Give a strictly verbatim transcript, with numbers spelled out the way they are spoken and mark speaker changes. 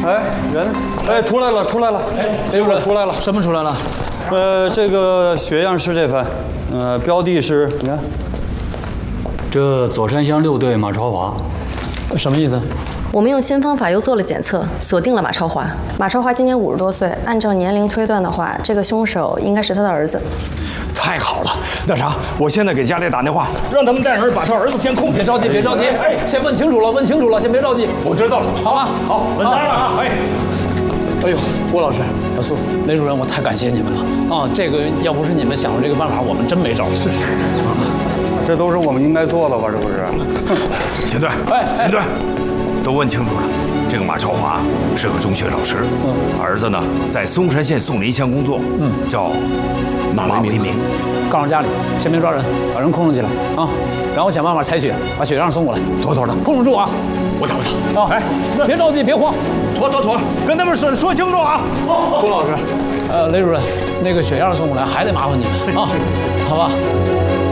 Speaker 1: 哎，人，哎，出来了，出来了，哎，结果出来了，
Speaker 2: 什么出来了？
Speaker 1: 呃，这个血样是这份，呃，标的是，你看，
Speaker 3: 这左山乡六队马超华，
Speaker 2: 什么意思？
Speaker 4: 我们用新方法又做了检测，锁定了马超华。马超华今年五十多岁，按照年龄推断的话，这个凶手应该是他的儿子。
Speaker 5: 太好了，那啥，我现在给家里打电话，让他们带人把他儿子先控制。
Speaker 2: 别着急，别着急，哎，先问清楚了，问清楚了，先别着急。
Speaker 5: 我知道了，
Speaker 2: 好吧？
Speaker 5: 好，稳当了啊！哎，
Speaker 2: 哎呦，郭老师、老苏、雷主任，我太感谢你们了啊！这个要不是你们想出这个办法，我们真没招。是，
Speaker 1: 这都是我们应该做的吧？这不是？
Speaker 5: 秦队，
Speaker 2: 哎，
Speaker 5: 秦队，都问清楚了。这个马超华是个中学老师，嗯，儿子呢在嵩山县宋林乡工作，嗯，叫马为民。
Speaker 2: 告诉家里，先别抓人，把人控制起来啊，然后想办法采血，把血样送过来，妥妥的，控制住啊！
Speaker 5: 我打我打
Speaker 2: 啊！哎，别着急，别慌，
Speaker 5: 妥妥妥，跟他们说说清楚啊！
Speaker 2: 龚老师，呃，雷主任，那个血样送过来还得麻烦你们啊，好吧？